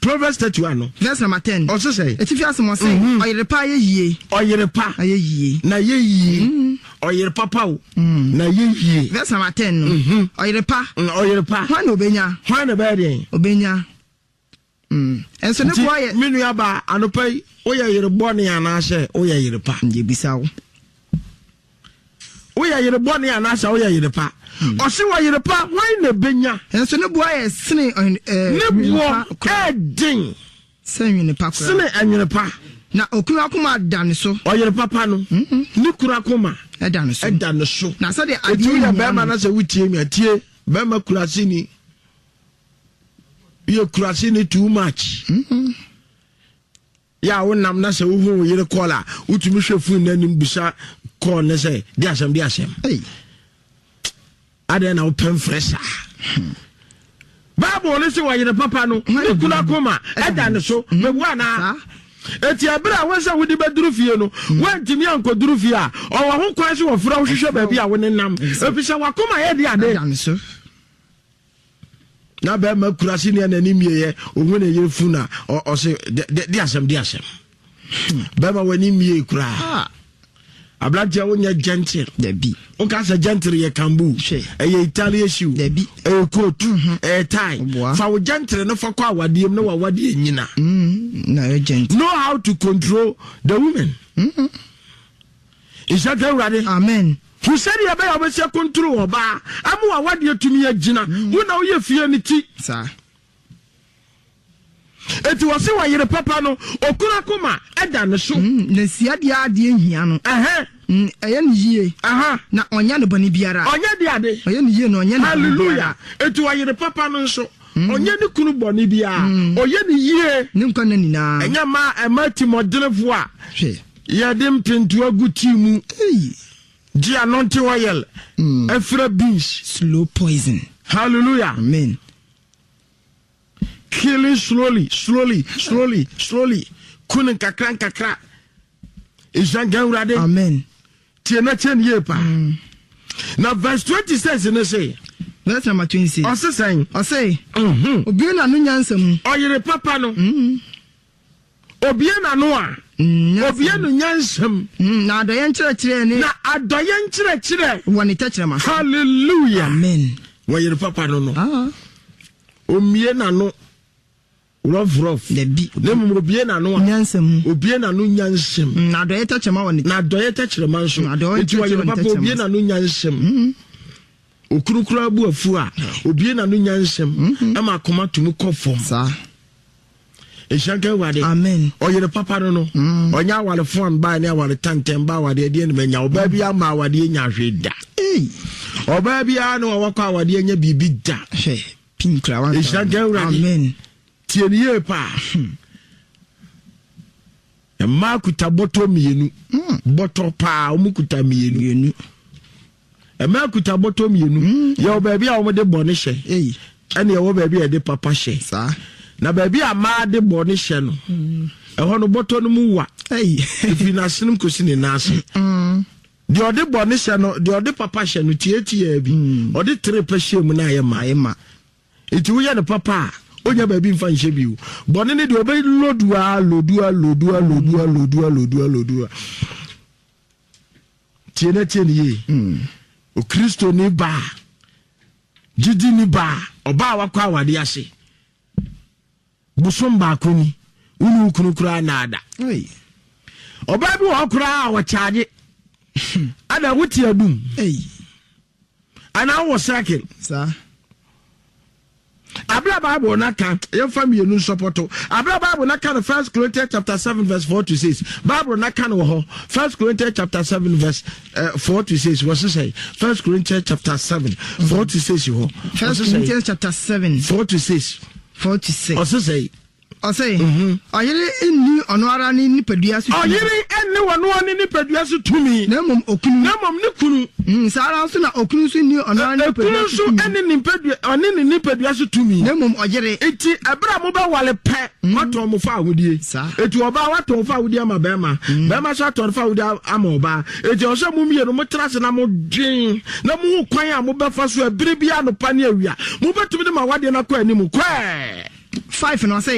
Proverbs 31 verse number 10 also say etifi asemo say oyerepa ayeyie oyerepa ayeyie na yeyie oyerepa pawo na yeyie verse number 10 no oyerepa hwan na obenya enso ne boye menu aba anopai oya yerebo ne anase oya yerepa nje bisawo oya yerebo ne anase oya yerepa osi wa yerepa hwan na benya enso ne boye sene ne bo edin sene pa kura sene anyerepa na okunu akoma dane so oyerepa pa no ne kura akoma edane so na so de adi ya be ma na se wutie mi atie be ma kura sini you crashing too much. Ya wonam na se wo hu yire kola utumi hwefu nanim busa call na say di asem hey ade na open fresher Bible ne se wa yire papa no ne kula koma eda ne so me bua eti abira won se wodi beduru fie no wantimi ankoduru fie a o ho kwan se wo fra wo hwehwe ba bia won nam efisa wakoma ye di ade na be ma kurasi ne nanim ye ohun ne yefu na o se di asem be ma wani mie kura ablaje wonya gentle debi o ka sa gentle ye kambu e Italian shoe debi e coat e tie fa wo gentle no fa kwa awadiem na wawade nyina na you gentle know how to control the women is that right? Amen. Who said you be able to control oba amu awade tumi agina wo na wo ye fie ni ti sa eti wose wa yire papa no okura koma eda ne so na siade ade ehia no eye ne yie na onya ne boni biara onya de ade eye ne yie no onya ne hallelujah eti wa yire papa no so onya ne kunu boni bia oye ne yie ne nkwa na nina enya ma emati modelefo a ye de mpintu aguti mu G anointing oil efra beans slow poison hallelujah amen killing slowly kunin kakra isangan rade amen tiena chen yepa now verse 20 says in say verse number 26 o say obi na no nyansam oyire papa no obi na no a obi no nyansam na adoye nkyerɛkyerɛ ne na adoye nkyerɛkyerɛ woni tɛkyerɛma hallelujah amen oyire papa no omie na no rough debi na mu obie na no nyansam obie na no nyansam na adoye tɛkyerɛma woni na adoye tɛkyerɛma nso eti oyire papa obie na no nyansam okurukura bu afu a obie na no nyansam ama akoma tumi kɔfom sa eshanka wade amen oyire papa no onya wale fon ba ne wale tantem ba wade de ne menya oba bia ma wade nya hweda oba bia no wakwa wade nya bibi da pinkra wan eshanka wade amen tieniye pa e ma kuta boto mienu boto pa omukuta mienu e ma kuta boto mienu ye oba bia o de bone hye ene ye oba bia de papa hye sa na baby ama de bone hye no ho no boto no mu wa ifi na sinum kosi ne nase de ode bone hye no de ode papa hye no tietia bi ode tre pa hye mu na ayema iti wo ya ne papa onya baby mfa hye bi bone ne de obe lodua tiene ye o Kristo ni ba jidi ni ba oba wakwa awade ase busum ba kuni unu kunukura nada oba bi wo kura wo charge ada wuti adum ana wo cycle sa abla bible na kan ye family nu supporto abla bible na kan 1 Corinthians chapter 7 verse 4 to 6 bible na kan wo ho 1 Corinthians chapter 7 verse 4 to 6 what say 1 Corinthians chapter 7 4 to 6 ho 1 Corinthians chapter 7 4 to 6 46 o say oyire enni ono ara ni nipadua su oyire enni wono oni nipadua su tumi na mom okunu ni kunu sara so na okunu su ni ono ara nipadua su enni nipadua oni ni nipadua su tumi na mom oyire eti abra mo ba wale pe wato mo fa awudie eti oba wato fa awudie ama bema so ato fa awudie ama oba eti o se mo mie no mo trase na mo dwen na mo kwan a mo ba fa so abire bia no pa ne awia mo betumi de ma wade na kwa ani mo kwa 5 no say